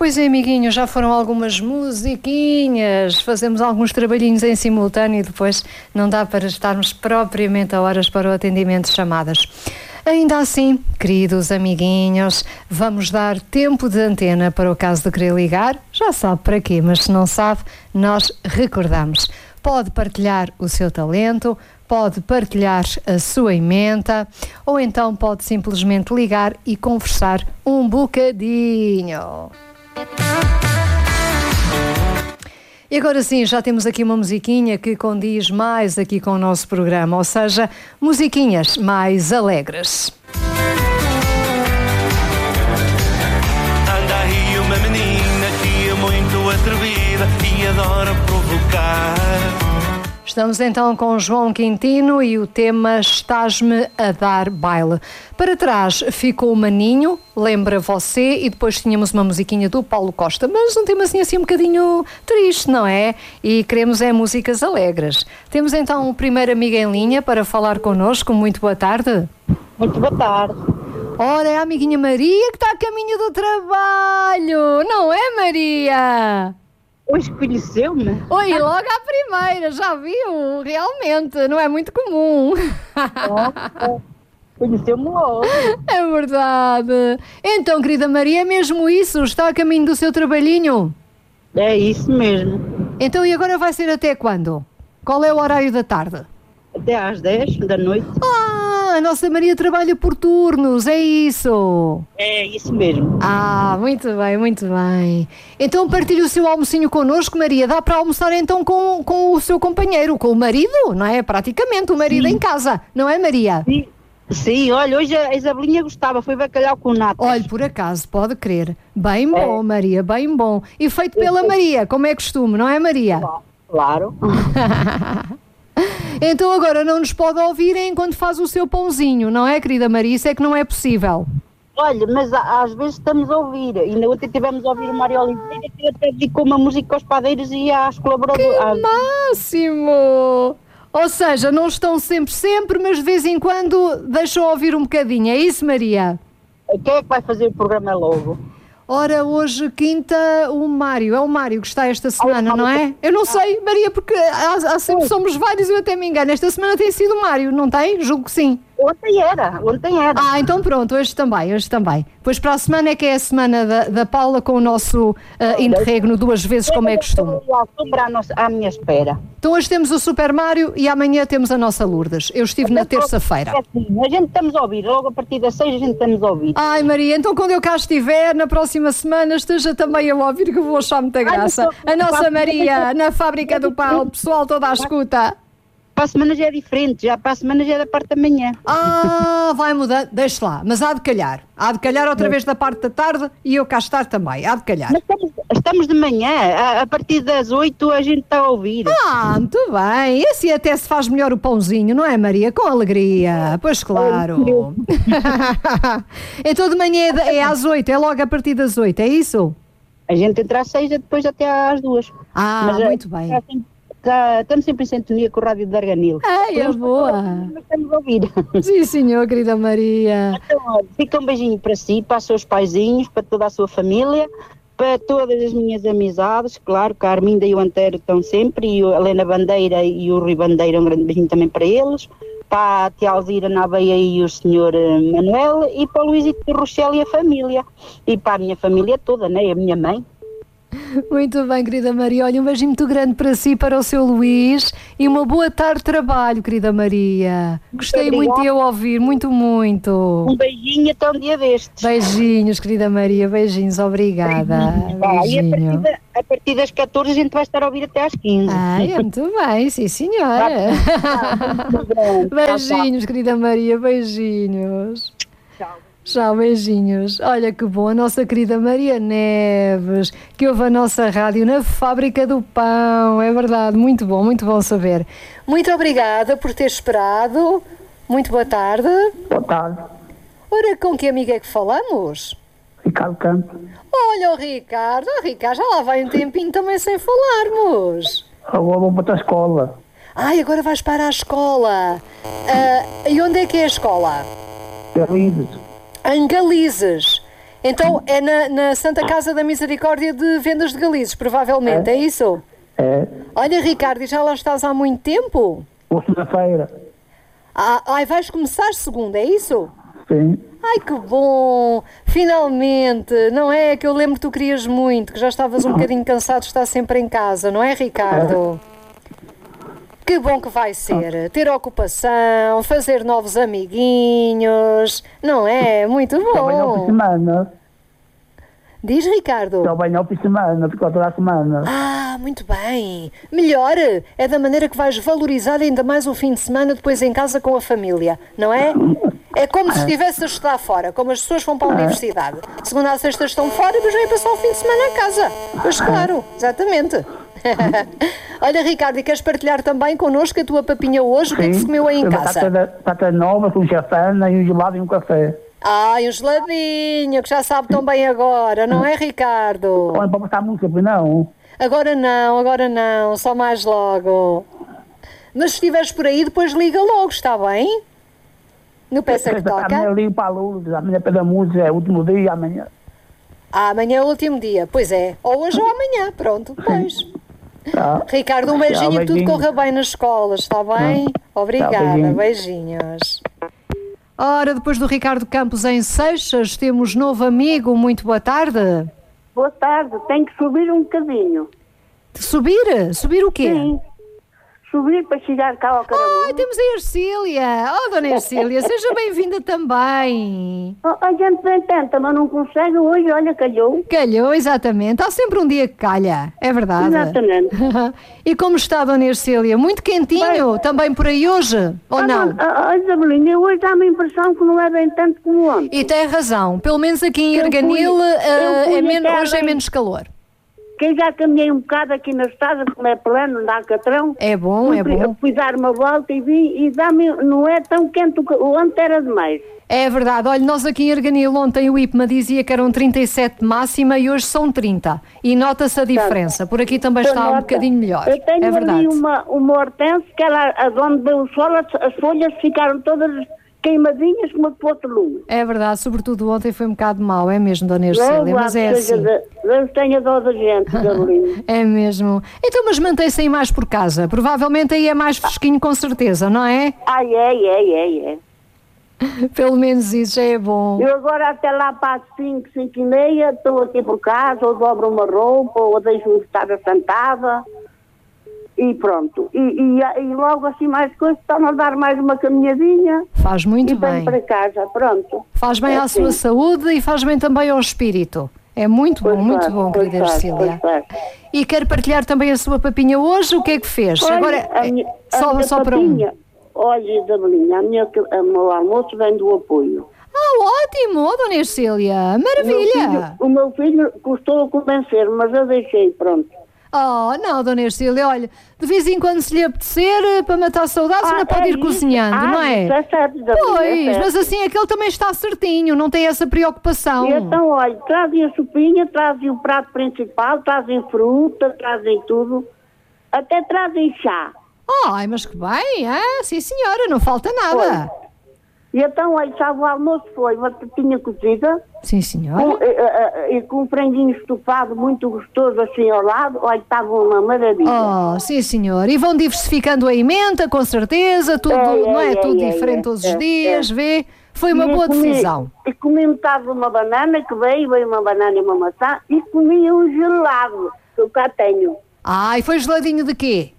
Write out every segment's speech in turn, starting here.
Pois é, amiguinho, já foram algumas musiquinhas, fazemos alguns trabalhinhos em simultâneo e depois não dá para estarmos propriamente a horas para o atendimento de chamadas. Ainda assim, queridos amiguinhos, vamos dar tempo de antena para o caso de querer ligar. Já sabe para quê, mas se não sabe, nós recordamos. Pode partilhar o seu talento, pode partilhar a sua emenda ou então pode simplesmente ligar e conversar um bocadinho. E agora sim, já temos aqui uma musiquinha que condiz mais aqui com o nosso programa, ou seja, musiquinhas mais alegres. Anda aí uma menina que é muito atrevida e adora provocar. Estamos então com João Quintino e o tema Estás-me a dar baile. Para trás ficou o Maninho, Lembra Você, e depois tínhamos uma musiquinha do Paulo Costa, mas um tema assim um bocadinho triste, não é? E queremos músicas alegres. Temos então o primeiro amigo em linha para falar connosco. Muito boa tarde. Muito boa tarde. Ora, é a amiguinha Maria que está a caminho do trabalho, não é, Maria? Hoje conheceu-me? Oi, logo à primeira, já viu? Realmente, não é muito comum. Conheceu-me logo. É verdade. Então, querida Maria, é mesmo isso? Está a caminho do seu trabalhinho? É isso mesmo. Então, e agora vai ser até quando? Qual é o horário da tarde? Até às 10 da noite. A nossa Maria trabalha por turnos, é isso? É isso mesmo. Muito bem, muito bem. Então partilhe o seu almocinho connosco, Maria. Dá para almoçar então com o seu companheiro, com o marido, não é? Praticamente o marido em casa, não é, Maria? Sim, olha, hoje a Isabelinha gostava, foi bacalhau com natas. Olha, por acaso, pode crer. Bem bom, Maria, bem bom. E feito pela Maria, como é costume, não é, Maria? Claro. Então agora não nos pode ouvir enquanto faz o seu pãozinho, não é, querida Maria? Isso é que não é possível. Olha, mas às vezes estamos a ouvir. Ainda ontem tivemos a ouvir o Mário Oliveira, que até dedicou uma música aos padeiros e às colaboradoras. Que máximo! Ou seja, não estão sempre, mas de vez em quando deixam ouvir um bocadinho. É isso, Maria? Quem é que vai fazer o programa logo? Ora, hoje, quinta, o Mário. É o Mário que está esta semana, não é? Eu não sei, Maria, porque há sempre somos vários e eu até me engano. Esta semana tem sido o Mário, não tem? Julgo que sim. Ontem era. Então pronto, hoje também. Pois para a semana é que é a semana da Paula com o nosso interregno 2 vezes, como é costume. À minha espera. Então hoje temos o Super Mário e amanhã temos a nossa Lourdes. Eu estive na terça-feira. A gente estamos a ouvir, logo a partir das 6 a gente estamos a ouvir. Ai, Maria, então quando eu cá estiver, na próxima semana, esteja também a ouvir, que eu vou achar muita graça. A nossa Maria, na fábrica do pão, pessoal toda à escuta. Para a semana já é diferente, para a semana já é da parte da manhã. Vai mudando, deixa lá, mas há de calhar outra vez da parte da tarde e eu cá estar também, há de calhar. Mas estamos de manhã, a partir das 8 a gente está a ouvir. Muito bem, e assim até se faz melhor o pãozinho, não é, Maria? Com alegria, pois claro. Então de manhã é às 8, é logo a partir das 8, é isso? A gente entra às 6 e depois até às 2. Mas, muito bem. Estamos sempre em sintonia com o Rádio de Arganil. É boa. Mas estamos a ouvir. Sim, senhor, querida Maria. Então, fica um beijinho para si, para os seus paizinhos, para toda a sua família, para todas as minhas amizades, claro, que a Arminda e o Antero estão sempre, e a Helena Bandeira e o Rui Bandeira, um grande beijinho também para eles, para a tia Alzira na Aveia e o senhor Manuel, e para o Luísito Rochelle e a família, e para a minha família toda, né? A minha mãe. Muito bem, querida Maria. Olha, um beijinho muito grande para si, para o seu Luís, e uma boa tarde de trabalho, querida Maria. Gostei muito de eu ouvir, muito. Um beijinho até um dia destes. Beijinhos, querida Maria, beijinhos, obrigada. Beijinho. E a partir das 14 a gente vai estar a ouvir até às 15. Muito bem, sim senhora. Beijinhos, querida Maria, beijinhos. Tchau, beijinhos. Olha que bom, a nossa querida Maria Neves, que ouve a nossa rádio na Fábrica do Pão, é verdade, muito bom saber. Muito obrigada por ter esperado, muito boa tarde. Boa tarde. Ora, com que amiga é que falamos? Ricardo Campos. Olha o Ricardo, já lá vai um tempinho também sem falarmos. Agora vou para a escola. Agora vais para a escola. E onde é que é a escola? Galizes. Em Galizes. Então é na Santa Casa da Misericórdia de Vendas de Galizes, provavelmente, é isso? É. Olha, Ricardo, e já lá estás há muito tempo? Ou segunda-feira. Ai, vais começar segunda, é isso? Sim. Ai, que bom! Finalmente! Não é que eu lembro que tu querias muito, que já estavas um bocadinho cansado de estar sempre em casa, não é, Ricardo? Que bom que vai ser. Ter ocupação, fazer novos amiguinhos, não é? Muito Só venho ao fim de bom! semana. Diz, Ricardo. Só venho ao fim de semana, ficou toda a semana. Ah, muito bem. Melhor, é da maneira que vais valorizar ainda mais o fim de semana depois em casa com a família, não é? É como se estivesse a estudar fora, como as pessoas vão para a universidade. Segunda a sexta estão fora e depois vêm passar o fim de semana em casa. Pois claro, exatamente. Olha, Ricardo, e queres partilhar também connosco a tua papinha hoje? O que é que se comeu aí em casa? Batata nova, com chafana e um gelado e um café. Ai, um geladinho, que já sabe tão bem agora, não é, Ricardo? Olha, para passar música, pois não. Agora não, só mais logo. Mas se estiveres por aí, depois liga logo, está bem? No Peça que Toca. Amanhã eu ligo para a Lourdes, amanhã pela música, é o último dia, amanhã. Amanhã é o último dia, pois é. Ou hoje ou amanhã, pronto, pois. Tá. Ricardo, um beijinho, que tudo beijinho. corra bem nas escolas, está bem? Obrigada, beijinho. beijinhos. Ora, depois do Ricardo Campos em Seixas, temos novo amigo, muito boa tarde. Boa tarde, tem que subir um bocadinho. Subir? Subir o quê? Sim, subir para chegar cá ao Caramulo. Ai, temos a Ercília. Oh, dona Ercília, seja bem-vinda também. A gente bem tenta, mas não consegue hoje, olha, calhou. Calhou, exatamente. Há sempre um dia que calha, é verdade. Exatamente. E como está, dona Ercília? Muito quentinho também por aí hoje? Ou não? Isabelinha, hoje dá-me a impressão que não é bem tanto como ontem. E tem razão. Pelo menos aqui em Eu fui- Erganil eu fui hoje é até menos calor. Que já caminhei um bocado aqui na estrada, como é plano, na Alcatrão. É bom, é bom. Fui dar uma volta e vim, e dá-me, não é tão quente, o ontem era demais. É verdade. Olha, nós aqui em Erganil ontem o IPMA dizia que eram 37 de máxima e hoje são 30. E nota-se a diferença. Por aqui também está um bocadinho melhor. Eu tenho É verdade. ali uma hortense, que ela, onde deu o sol, as folhas ficaram todas queimadinhas como para outro lume. É verdade, sobretudo ontem foi um bocado mau, é mesmo, dona Ercília, mas é assim. Deus tenha dó da gente, Carolina. É mesmo. Então, mas mantém-se aí mais por casa. Provavelmente aí é mais fresquinho, com certeza, não é? Ai, é. Pelo menos isso já é bom. Eu agora até lá para as 5, 5 e meia, estou aqui por casa, ou dobro uma roupa, ou deixo-me estar assentada. E pronto. E logo assim mais coisas, torno a dar mais uma caminhadinha. Faz muito e bem. venho para casa, pronto. Faz bem à sua saúde e faz bem também ao espírito. É muito bom, querida Ercília. E quero partilhar também a sua papinha hoje. O que é que fez? Olha, Agora, só para papinha, olha, Isabelinha, o meu almoço vem do apoio. ótimo, dona Ercília. Maravilha. O meu filho custou a convencer, mas eu deixei, pronto. Oh, não, dona Ercília, olha, de vez em quando se lhe apetecer, para matar saudades, ainda pode ir cozinhando, não é? Isso é certo, Isabelinha, Pois, mas assim aquele também está certinho, não tem essa preocupação. E então, olha, trazem a sopinha, trazem o prato principal, trazem fruta, trazem tudo, até trazem chá. Ai, mas que bem, sim senhora, não falta nada. E então, olha, sabe, o almoço foi uma tortinha cozida, Sim senhora. e com um franguinho estufado muito gostoso assim ao lado, olha, estava uma maravilha. Oh, sim senhor. E vão diversificando a emenda, com certeza, tudo, não é? Tudo diferente todos os dias, vê? Foi uma boa decisão. E comi metade de uma banana, que veio uma banana e uma maçã, e comi um gelado, que eu cá tenho. E foi geladinho de quê?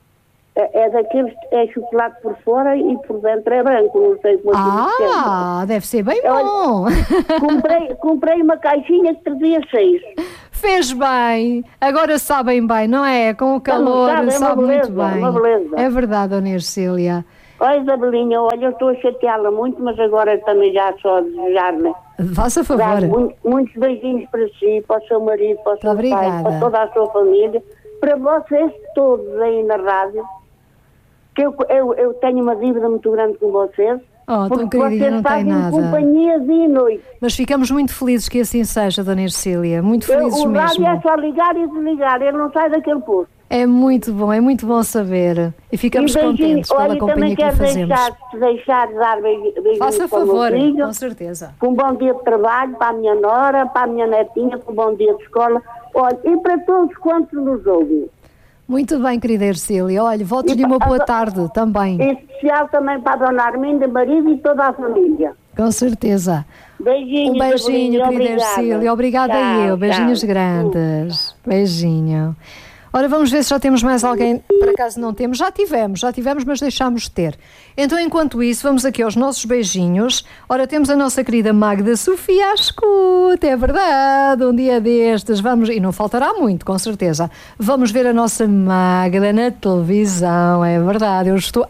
É daqueles, é chocolate por fora e por dentro é branco, não sei como é. Deve ser bem bom. Comprei uma caixinha que trazia 6. Fez bem. Agora sabem bem, não é? Com o calor, sabe muito bem. Uma beleza. É verdade, dona Ercília. Olha, Isabelinha, olha, eu estou a chateá-la muito, mas agora também já só a desejar-me. Faça favor. Muitos beijinhos para si, para o seu marido, para o seu pai, para toda a sua família, para vocês todos aí na rádio. Que eu tenho uma dívida muito grande com vocês. Tão queridinha, não tem nada. Companhia dia e noite. Mas ficamos muito felizes que assim seja, dona Ercília. Muito felizes mesmo. O rádio é só ligar e desligar, ele não sai daquele posto. É muito bom saber. E ficamos contentes pela companhia que lhe fazemos. Deixar de dar beijinhos Faça para o favor, meu filho, com certeza. com um bom dia de trabalho, para a minha nora, para a minha netinha, com um bom dia de escola. Olha, e para todos quantos nos ouvem. Muito bem, querida Ercília. Olha, votos-lhe uma boa tarde também. Em especial também para a dona Arminda, marido e toda a família. Com certeza. Beijinhos. Um beijinho, querida Ercília. Obrigada Tchau, eu. Beijinhos tchau. grandes. Beijinho. Ora, vamos ver se já temos mais alguém. Por acaso não temos? Já tivemos, mas deixámos de ter. Então, enquanto isso, vamos aqui aos nossos beijinhos. Ora, temos a nossa querida Magda Sofia à escuta, é verdade, um dia destes, vamos, e não faltará muito, com certeza, vamos ver a nossa Magda na televisão, é verdade, eu estou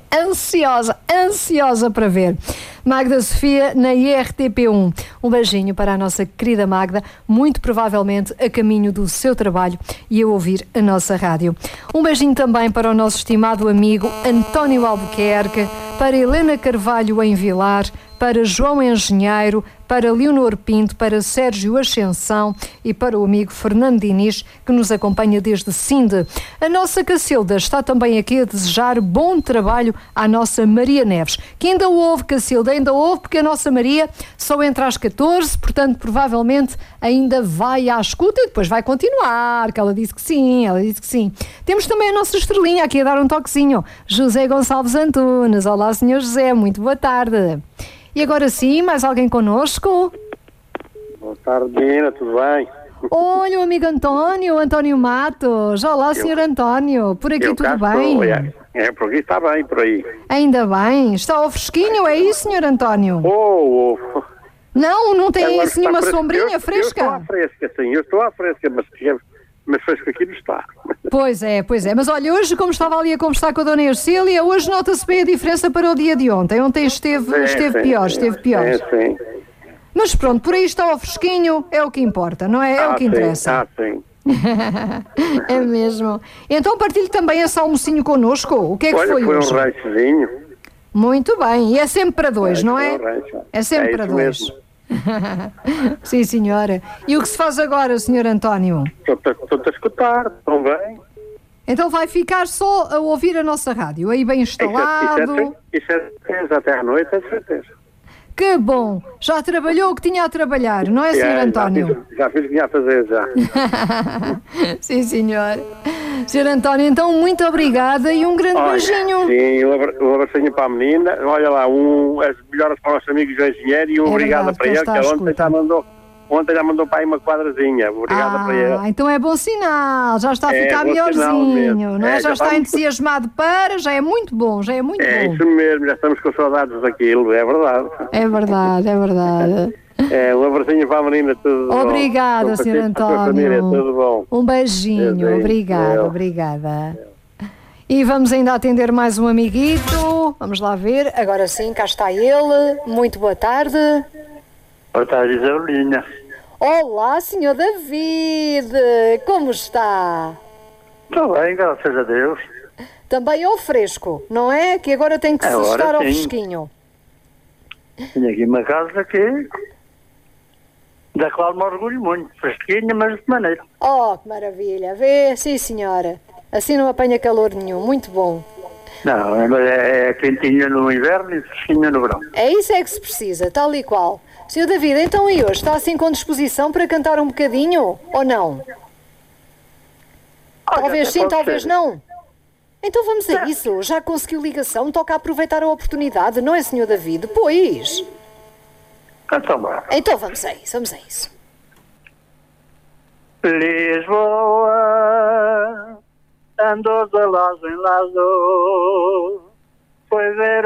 ansiosa para ver. Magda Sofia na IRTP1. Um beijinho para a nossa querida Magda, muito provavelmente a caminho do seu trabalho e a ouvir a nossa rádio. Um beijinho também para o nosso estimado amigo António Albuquerque, para Helena Carvalho em Vilar, para João Engenheiro, para Leonor Pinto, para Sérgio Ascensão e para o amigo Fernando Diniz, que nos acompanha desde Sinde. A nossa Cacilda está também aqui a desejar bom trabalho à nossa Maria Neves, que ainda houve, Cacilda, ainda houve, porque a nossa Maria só entra às 14, portanto, provavelmente ainda vai à escuta e depois vai continuar, que ela disse que sim. Temos também a nossa estrelinha aqui a dar um toquezinho, José Gonçalves Antunes. Olá, senhor José, muito boa tarde. E agora sim, mais alguém connosco? Boa tarde, Dina, tudo bem? Olha o amigo António Matos. Olá, senhor António. Por aqui tudo bem? Por aqui está bem, por aí. Ainda bem. Está ao fresquinho, é isso, senhor António? Não tem agora isso nenhuma sombrinha fresca? Eu estou à fresca, mas fresco aqui não está. Pois é. Mas olha, hoje, como estava ali a conversar com a dona Ercília, hoje nota-se bem a diferença para o dia de ontem. Ontem esteve pior. Sim. Mas pronto, por aí está ao fresquinho, é o que importa, não é? É o que interessa. Sim. É mesmo. Então partilhe também esse almocinho connosco. O que é que foi hoje? Foi um ranchozinho. Muito bem, e é sempre para dois, não é? É sempre para dois. Mesmo. Sim, senhora. E o que se faz agora, senhor António? Estou a escutar, estão bem? Então vai ficar só a ouvir a nossa rádio, aí bem instalado. Isso é certeza, até à noite é certeza. Que bom! Já trabalhou o que tinha a trabalhar, não é, senhor António? Já fiz o que tinha a fazer, já. Sim, senhor. Senhor António, então muito obrigada e um grande beijinho. Sim, um abracinho para a menina. Olha lá, as melhoras para os nossos amigos do engenheiro e obrigado para ele, que ontem já mandou para aí uma quadrazinha. Obrigada para ele. Então é bom sinal, já está a ficar melhorzinho, não é? Já está entusiasmado já é muito bom, bom. É isso mesmo, já estamos com saudades daquilo, é verdade. É verdade. Um abracinho para a menina, tudo bom. Obrigada, Sr. António. Família, tudo bom. Um beijinho, obrigada. E vamos ainda atender mais um amiguito. Vamos lá ver. Agora sim, cá está ele. Muito boa tarde. Boa tarde, Isabelinha. Olá, Sr. David. Como está? Estou bem, graças a Deus. Também ao fresco, não é? Que agora tem que se estar ao fresquinho. Tenho aqui uma casa da qual me orgulho muito. Fresquinha, mas de maneira. Oh, que maravilha. Vê, sim, senhora. Assim não apanha calor nenhum. Muito bom. Não, é quentinha no inverno e fresquinha no verão. É isso é que se precisa, tal e qual. Sr. David, então e hoje? Está assim com disposição para cantar um bocadinho? Ou não? Talvez sim, talvez não. Então vamos a isso. Já conseguiu ligação? Toca a aproveitar a oportunidade, não é, Sr. David? Pois. Então vamos a isso. Lisboa andou de lazo em lazo, foi ver